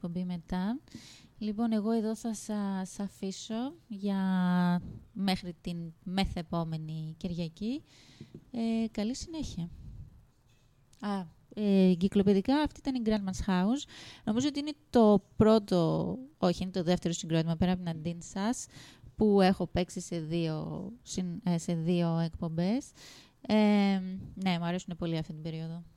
εκπομπή μετά. Λοιπόν, εγώ εδώ θα σας αφήσω μέχρι την μεθεπόμενη Κυριακή. Καλή συνέχεια. Κυκλοπαιδικά αυτή ήταν η Grandma's House. Νομίζω ότι είναι το πρώτο, όχι, είναι το δεύτερο συγκρότημα πέρα από την Αντίν σας, που έχω παίξει σε δύο εκπομπές. Ναι, μου αρέσουν πολύ αυτή την περίοδο.